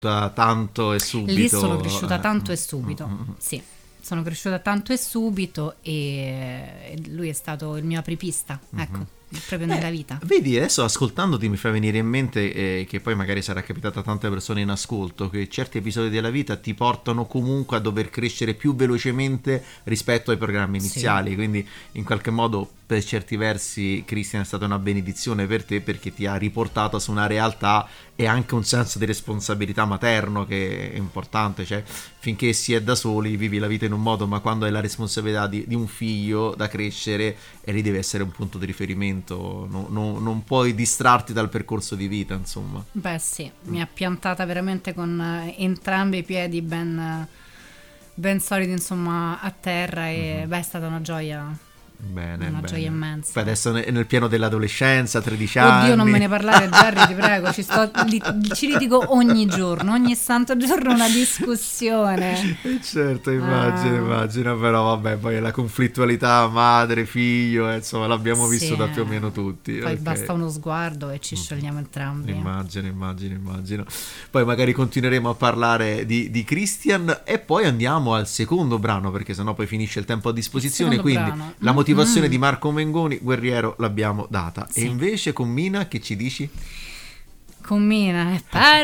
tanto e subito. Lì sono cresciuta tanto e subito, sì. Sono cresciuta tanto e subito e lui è stato il mio apripista, ecco, proprio nella vita. Vedi, adesso ascoltandoti mi fa venire in mente che poi magari sarà capitato a tante persone in ascolto, che certi episodi della vita ti portano comunque a dover crescere più velocemente rispetto ai programmi iniziali, sì. Quindi in qualche modo per certi versi Christian è stata una benedizione per te, perché ti ha riportato su una realtà e anche un senso di responsabilità materno che è importante, cioè finché si è da soli vivi la vita in un modo, ma quando hai la responsabilità di un figlio da crescere, e lì deve essere un punto di riferimento, non puoi distrarti dal percorso di vita, insomma. Beh sì, mi ha piantata veramente con entrambi i piedi ben solidi, insomma, a terra, e beh, è stata una gioia. Bene, una gioia immensa. Poi adesso nel pieno dell'adolescenza, 13 anni. Oddio, non me ne parlare, Gerry, ti prego, ci litigo ogni giorno, ogni santo giorno una discussione. Certo, immagino, però vabbè, poi la conflittualità madre-figlio, insomma, l'abbiamo visto da più o meno tutti. Poi basta uno sguardo e ci sciogliamo entrambi. Immagino. Poi magari continueremo a parlare di Christian e poi andiamo al secondo brano, perché sennò poi finisce il tempo a disposizione, quindi brano. La motivazione di Marco Mengoni, Guerriero, l'abbiamo data. Sì. E invece con Mina che ci dici? Con Mina,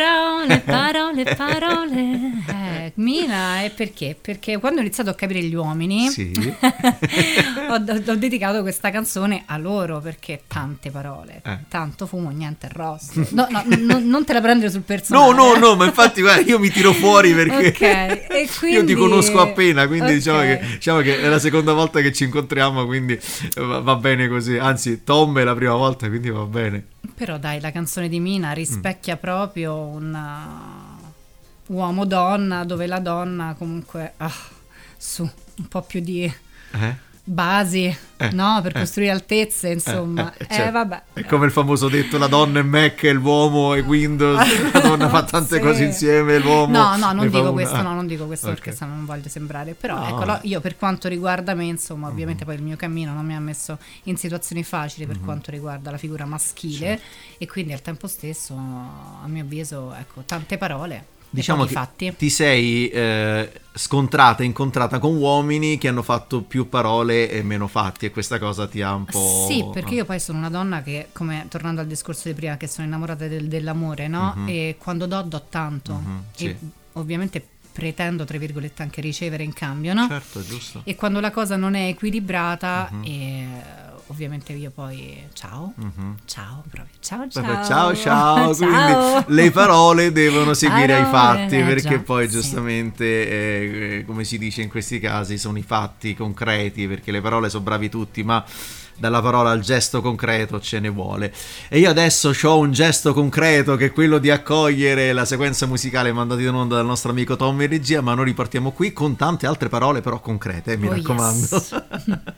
parole. Mina è perché? Perché quando ho iniziato a capire gli uomini, sì. ho dedicato questa canzone a loro, perché tante parole, tanto fumo, niente arrosto. No, non te la prendere sul personale. No, ma infatti guarda, io mi tiro fuori perché e quindi... io ti conosco appena, quindi diciamo che è la seconda volta che ci incontriamo, quindi va bene così. Anzi, Tom è la prima volta, quindi va bene. Però dai, la canzone di Mina rispecchia proprio un uomo-donna, dove la donna comunque su un po' più di basi, no? Per costruire altezze, insomma. Certo. Vabbè. È come il famoso detto, la donna è Mac e l'uomo è Windows, la donna fa tante cose insieme, l'uomo... No, non dico questo, perché se no non voglio sembrare. Però no. Ecco, io per quanto riguarda me, insomma, ovviamente poi il mio cammino non mi ha messo in situazioni facili per quanto riguarda la figura maschile, certo. E quindi al tempo stesso, a mio avviso, ecco, tante parole. Diciamo che ti sei incontrata con uomini che hanno fatto più parole e meno fatti, e questa cosa ti ha un po'... Sì, perché io poi sono una donna che, come tornando al discorso di prima, che sono innamorata dell'amore, no? E quando do tanto, sì. E ovviamente pretendo, tra virgolette, anche ricevere in cambio, no? Certo, giusto. E quando la cosa non è equilibrata, ovviamente io poi ciao, quindi le parole devono seguire ai fatti, perché poi giustamente come si dice in questi casi sono i fatti concreti, perché le parole sono bravi tutti, ma dalla parola al gesto concreto ce ne vuole. E io adesso ho un gesto concreto, che è quello di accogliere la sequenza musicale mandata in onda dal nostro amico Tom in regia, ma noi ripartiamo qui con tante altre parole però concrete, mi raccomando. Yes.